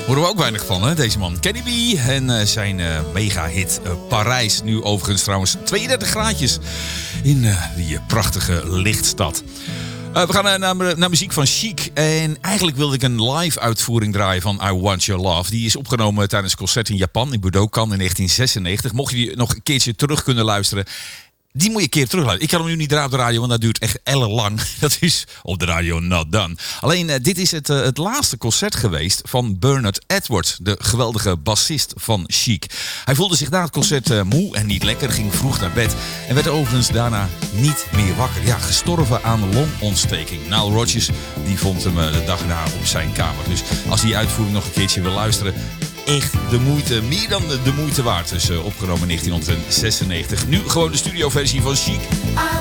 Horen we ook weinig van, hè, deze man. Kenny B en zijn mega-hit Parijs. Nu overigens trouwens 32 graadjes in die prachtige lichtstad. We gaan naar muziek van Chic. En eigenlijk wilde ik een live uitvoering draaien van I Want Your Love. Die is opgenomen tijdens een concert in Japan, in Budokan in 1996. Mocht je die nog een keertje terug kunnen luisteren, die moet je een keer terugluisteren. Ik kan hem nu niet draaien op de radio, want dat duurt echt ellenlang. Dat is op de radio not done. Alleen, dit is het laatste concert geweest van Bernard Edwards, de geweldige bassist van Chic. Hij voelde zich na het concert moe en niet lekker, ging vroeg naar bed en werd overigens daarna niet meer wakker. Ja, gestorven aan longontsteking. Nile Rodgers die vond hem de dag na op zijn kamer. Dus als die uitvoering nog een keertje wil luisteren, echt de moeite, meer dan de moeite waard. Dus opgenomen in 1996. Nu gewoon de studioversie van Chic.